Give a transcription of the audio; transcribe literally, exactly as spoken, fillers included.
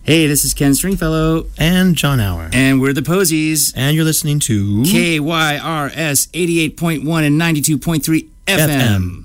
Hey, this is Ken Stringfellow. And John Hour. And we're the Posies. And you're listening to K Y R S eighty-eight point one and ninety-two point three F M. F M.